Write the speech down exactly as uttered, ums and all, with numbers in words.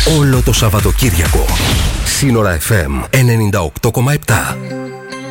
όλο το Σαββατοκύριακο. Σύνορα εφ εμ ενενήντα οκτώ κόμμα επτά.